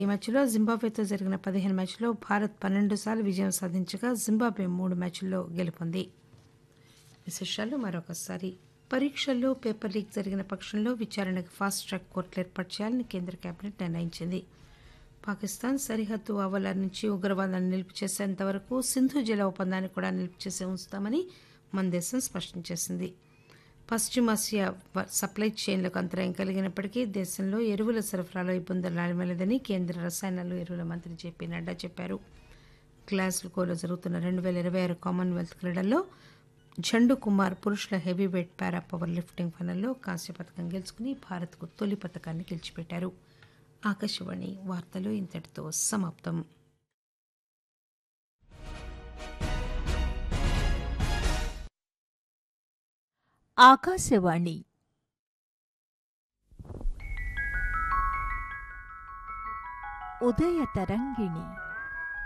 ఈ మ్యాచ్లో జింబాబ్వేతో జరిగిన 15 మ్యాచ్ల్లో భారత్ 12 సార్లు విజయం సాధించగా జింబాబ్వే 3 మ్యాచ్ల్లో గెలుపొంది. విశేషాలు మరొకసారి. పరీక్షల్లో పేపర్ లీక్ జరిగిన పక్షంలో విచారణకు ఫాస్ట్ ట్రాక్ కోర్టులు ఏర్పాటు చేయాలని కేంద్ర కేబినెట్ నిర్ణయించింది. పాకిస్తాన్ సరిహద్దు ఆవల నుంచి ఉగ్రవాదాన్ని నిలుపు చేసేంత వరకు సింధు జల ఒప్పందాన్ని కూడా నిలుపు చేసి ఉంచుతామని మన దేశం స్పష్టం చేసింది. పశ్చిమాసియా సప్లై చైన్లకు అంతరాయం కలిగినప్పటికీ దేశంలో ఎరువుల సరఫరాలో ఇబ్బందులు రాలేదని కేంద్ర రసాయనాలు ఎరువుల మంత్రి జేపీ నడ్డా చెప్పారు. గ్లాస్గోలో జరుగుతున్న 2026 కామన్వెల్త్ క్రీడల్లో ఝండు కుమార్ పురుషుల హెవీవెయిట్ పారా పవర్ లిఫ్టింగ్ ఫైనల్లో కాంస్య పథకం గెలుచుకుని భారత్కు తొలి పథకాన్ని గెలిచిపెట్టారు. ఆకాశవాణి వార్తలు ఇంతటితో సమాప్తం. ఆకాశవాణి ఉదయ తరంగిణి